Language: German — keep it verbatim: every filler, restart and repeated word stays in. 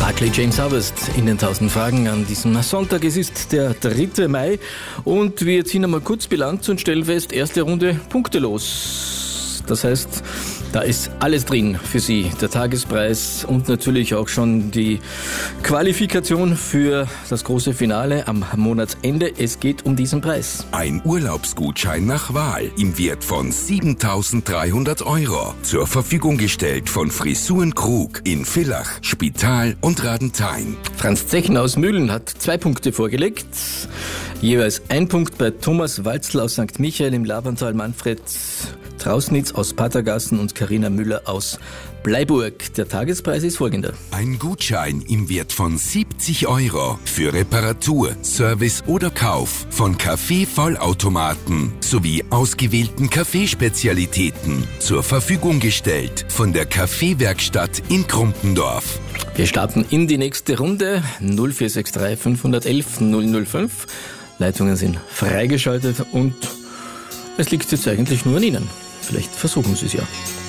Barclay James Harvest in den tausend Fragen an diesem Sonntag. Es ist der dritte Mai und wir ziehen einmal kurz Bilanz und stellen fest, erste Runde punktelos. Das heißt, da ist alles drin für Sie. Der Tagespreis und natürlich auch schon die Qualifikation für das große Finale am Monatsende. Es geht um diesen Preis. Ein Urlaubsgutschein nach Wahl im Wert von siebentausenddreihundert Euro. Zur Verfügung gestellt von Frisuren Krug in Villach, Spital und Radenthein. Franz Zechner aus Mühlen hat zwei Punkte vorgelegt. Jeweils ein Punkt bei Thomas Walzl aus Sankt Michael im Labantal, Manfred Trausnitz aus Patergassen und Carina Müller aus Bleiburg. Der Tagespreis ist folgender. Ein Gutschein im Wert von siebzig Euro für Reparatur, Service oder Kauf von Kaffee-Vollautomaten sowie ausgewählten Kaffeespezialitäten zur Verfügung gestellt von der Kaffeewerkstatt in Krumpendorf. Wir starten in die nächste Runde. null vier sechs drei fünf eins eins null null fünf. Leitungen sind freigeschaltet und es liegt jetzt eigentlich nur an Ihnen. Vielleicht versuchen Sie es ja.